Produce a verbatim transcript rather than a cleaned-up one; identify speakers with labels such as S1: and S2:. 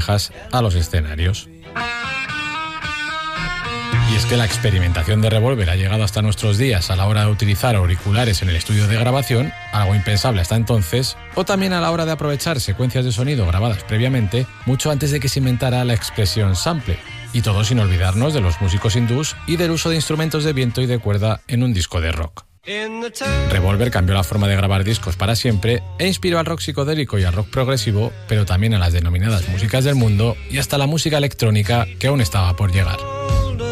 S1: orejas a los escenarios. Y es que la experimentación de Revolver ha llegado hasta nuestros días a la hora de utilizar auriculares en el estudio de grabación, algo impensable hasta entonces, o también a la hora de aprovechar secuencias de sonido grabadas previamente, mucho antes de que se inventara la expresión sample. Y todo sin olvidarnos de los músicos hindús y del uso de instrumentos de viento y de cuerda en un disco de rock. Revolver cambió la forma de grabar discos para siempre e inspiró al rock psicodélico y al rock progresivo, pero también a las denominadas músicas del mundo y hasta la música electrónica que aún estaba por llegar.